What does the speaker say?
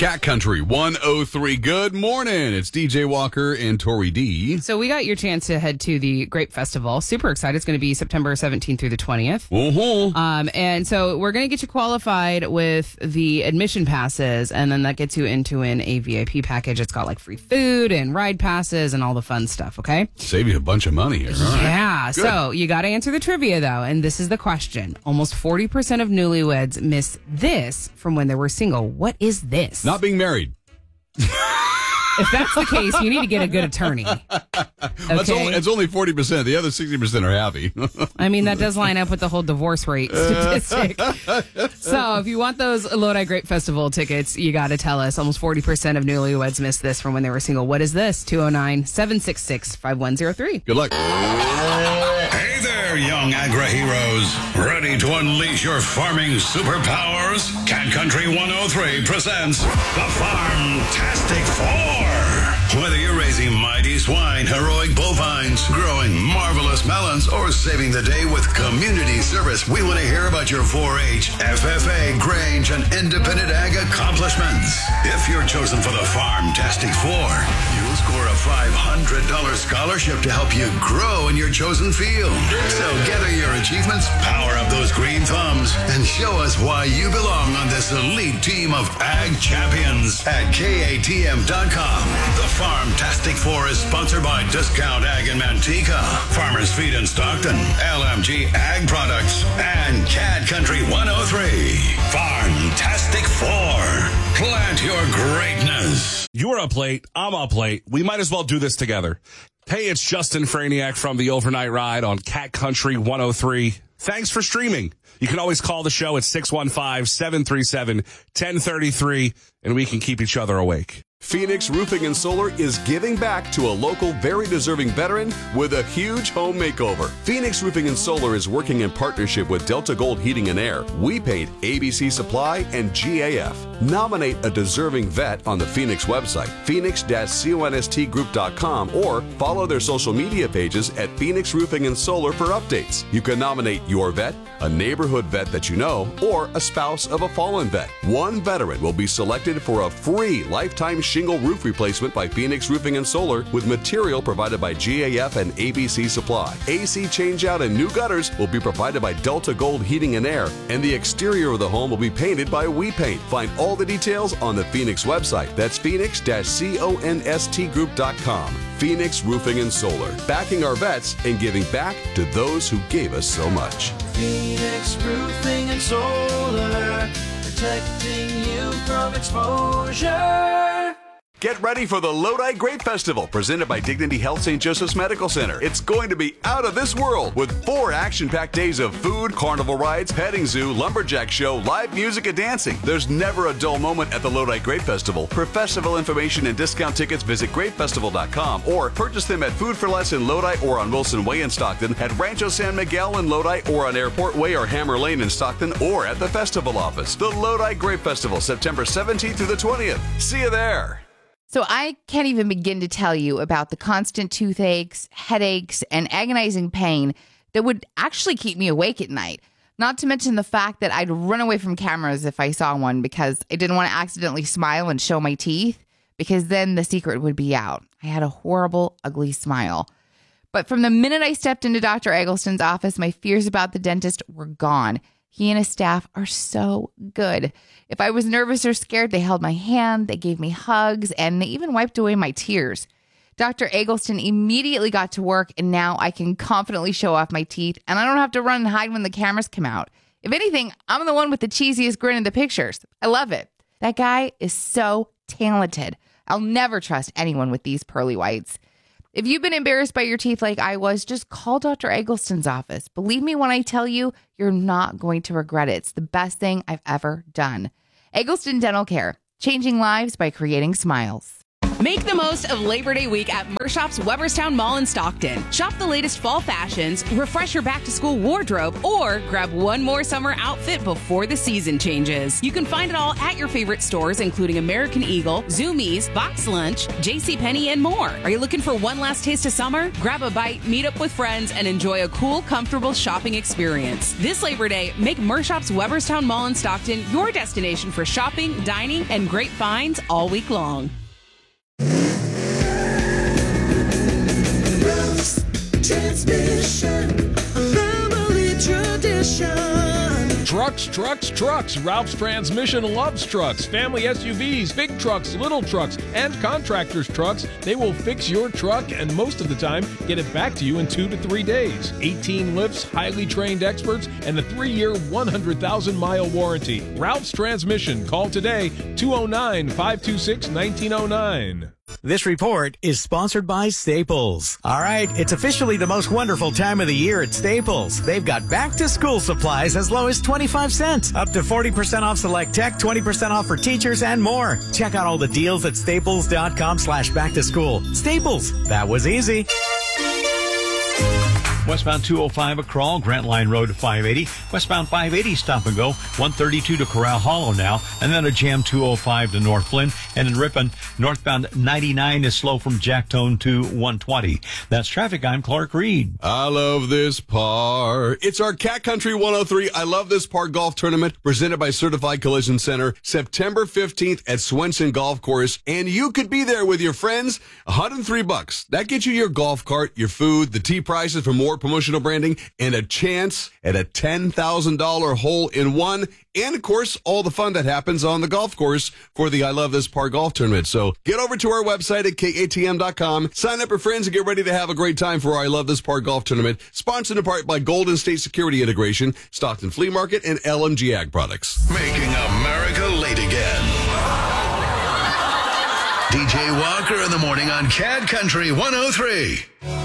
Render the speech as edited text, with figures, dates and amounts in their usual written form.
Cat Country 103. Good morning. It's DJ Walker and Tori D. So we got your chance to head to the Grape Festival. Super excited. It's going to be September 17th through the 20th. And so we're going to get you qualified with the admission passes, and then that gets you into a VIP package. It's got like free food and ride passes and all the fun stuff, okay? Save you a bunch of money here. All right. Yeah. Good. So you got to answer the trivia, though, and this is the question. Almost 40% of newlyweds miss this from when they were single. What is this? Not being married. If that's the case, you need to get a good attorney. Okay? It's only 40%. The other 60% are happy. I mean, that does line up with the whole divorce rate statistic. So if you want those Lodi Grape Festival tickets, you got to tell us. Almost 40% of newlyweds miss this from when they were single. What is this? 209-766-5103. Good luck. Hey there, young agri-heroes. Ready to unleash your farming superpowers? Cat Country 103 presents the Farmtastic Four. Whether you're raising mighty swine, heroic bovines, growing marvelous melons, or saving the day with community service, we want to hear about your 4-H, FFA, Grange, and independent ag accomplishments. If you're chosen for the Farmtastic Four, you'll score a $500 scholarship to help you grow in your chosen field. So gather your achievements, power up those green thumbs, and show us why you belong on this elite team of ag champions at KATM.com. The Farmtastic Four is sponsored by Discount Ag in Manteca, Farmers Feed in Stockton, LMG Ag Products, and Cat Country 103. Farmtastic Four. Plant your greatness. You're up late. I'm up late. We might as well do this together. Hey, it's Justin Franiak from the Overnight Ride on Cat Country 103. Thanks for streaming. You can always call the show at 615-737-1033, and we can keep each other awake. Phoenix Roofing and Solar is giving back to a local, very deserving veteran with a huge home makeover. Phoenix Roofing and Solar is working in partnership with Delta Gold Heating and Air, We Paint, ABC Supply, and GAF. Nominate a deserving vet on the Phoenix website, phoenix-constgroup.com, or follow their social media pages at Phoenix Roofing and Solar for updates. You can nominate your vet, a neighborhood vet that you know, or a spouse of a fallen vet. One veteran will be selected for a free lifetime shingle roof replacement by Phoenix Roofing and Solar with material provided by GAF and ABC Supply. AC changeout and new gutters will be provided by Delta Gold Heating and Air, and the exterior of the home will be painted by We Paint. Find all the details on the Phoenix website. That's phoenix-constgroup.com. Phoenix Roofing and Solar, backing our vets and giving back to those who gave us so much. Phoenix Roofing and Solar, protecting you from exposure. Get ready for the Lodi Grape Festival, presented by Dignity Health St. Joseph's Medical Center. It's going to be out of this world with 4 action-packed days of food, carnival rides, petting zoo, lumberjack show, live music, and dancing. There's never a dull moment at the Lodi Grape Festival. For festival information and discount tickets, visit grapefestival.com or purchase them at Food for Less in Lodi or on Wilson Way in Stockton, at Rancho San Miguel in Lodi or on Airport Way or Hammer Lane in Stockton, or at the festival office. The Lodi Grape Festival, September 17th through the 20th. See you there. So I can't even begin to tell you about the constant toothaches, headaches, and agonizing pain that would actually keep me awake at night. Not to mention the fact that I'd run away from cameras if I saw one because I didn't want to accidentally smile and show my teeth, because then the secret would be out. I had a horrible, ugly smile. But from the minute I stepped into Dr. Eggleston's office, my fears about the dentist were gone. He and his staff are so good. If I was nervous or scared, they held my hand, they gave me hugs, and they even wiped away my tears. Dr. Eggleston immediately got to work, and now I can confidently show off my teeth, and I don't have to run and hide when the cameras come out. If anything, I'm the one with the cheesiest grin in the pictures. I love it. That guy is so talented. I'll never trust anyone with these pearly whites. If you've been embarrassed by your teeth like I was, just call Dr. Eggleston's office. Believe me when I tell you, you're not going to regret it. It's the best thing I've ever done. Eggleston Dental Care, changing lives by creating smiles. Make the most of Labor Day week at Mershop's Weberstown Mall in Stockton. Shop the latest fall fashions, refresh your back-to-school wardrobe, or grab one more summer outfit before the season changes. You can find it all at your favorite stores, including American Eagle, Zoomies, Box Lunch, JCPenney, and more. Are you looking for one last taste of summer? Grab a bite, meet up with friends, and enjoy a cool, comfortable shopping experience. This Labor Day, make Mershop's Weberstown Mall in Stockton your destination for shopping, dining, and great finds all week long. Transmission, family tradition. Trucks. Ralph's Transmission loves trucks. Family SUVs, big trucks, little trucks, and contractors' trucks. They will fix your truck and most of the time get it back to you in 2 to 3 days. 18 lifts, highly trained experts, and a 3-year, 100,000-mile warranty. Ralph's Transmission. Call today, 209-526-1909. This report is sponsored by Staples. All right, it's officially the most wonderful time of the year at Staples. They've got back-to-school supplies as low as 25 cents, up to 40% off select tech, 20% off for teachers, and more. Check out all the deals at staples.com/back-to-school. Staples, that was easy. Westbound 205 at Crawl, Grant Line Road to 580. Westbound 580 stop and go, 132 to Corral Hollow now, and then a jam 205 to North Flynn. And in Ripon, northbound 99 is slow from Jacktone to 120. That's traffic. I'm Clark Reed. I love this par. It's our Cat Country 103 I Love This Par golf tournament presented by Certified Collision Center, September 15th at Swenson Golf Course. And you could be there with your friends. $103. That gets you your golf cart, your food, the tee prices for more promotional branding, and a chance at a $10,000 hole-in-one, and of course all the fun that happens on the golf course for the I Love This Par golf tournament. So get over to our website at KATM.com, sign up your friends, and get ready to have a great time for our I Love This Par golf tournament, sponsored in part by Golden State Security Integration, Stockton Flea Market, and LMG Ag Products. Making America late again. DJ Walker in the morning on Cat Country 103.